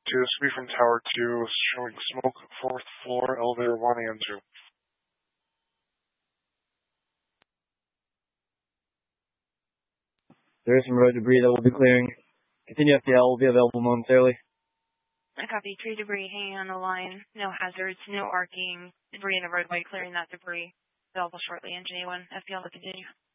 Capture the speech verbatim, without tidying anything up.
two, this will be from Tower two, showing smoke, fourth floor, elevator one and two. There is some road debris that we'll be clearing. Continue F T L will be available momentarily. I copy. Tree debris hanging on the line. No hazards, no arcing. Debris in the roadway, clearing that debris. Available shortly. Engine A one, F T L to continue.